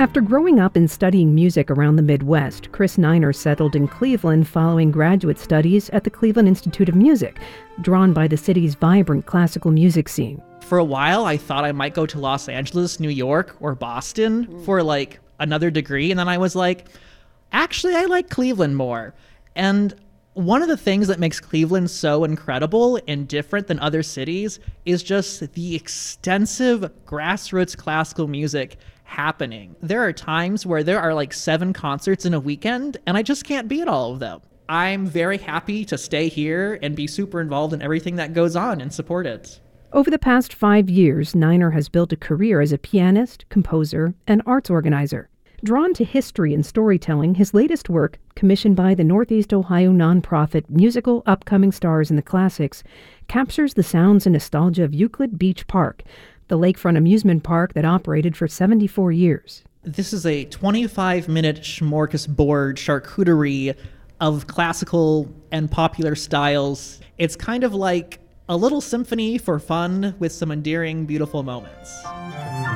After growing up and studying music around the Midwest, Chris Niner settled in Cleveland following graduate studies at the Cleveland Institute of Music, drawn by the city's vibrant classical music scene. For a while, I thought I might go to Los Angeles, New York, or Boston for another degree. And then I was like, actually, I like Cleveland more. And one of the things that makes Cleveland so incredible and different than other cities is just the extensive grassroots classical music happening. There are times where there are 7 concerts in a weekend, and I just can't be at all of them. I'm very happy to stay here and be super involved in everything that goes on and support it. Over the past 5 years, Niner has built a career as a pianist, composer, and arts organizer. Drawn to history and storytelling, his latest work, commissioned by the Northeast Ohio nonprofit Musical Upcoming Stars in the Classics, captures the sounds and nostalgia of Euclid Beach Park, the lakefront amusement park that operated for 74 years. This is a 25-minute smorgasbord charcuterie of classical and popular styles. It's kind of like a little symphony for fun with some endearing, beautiful moments.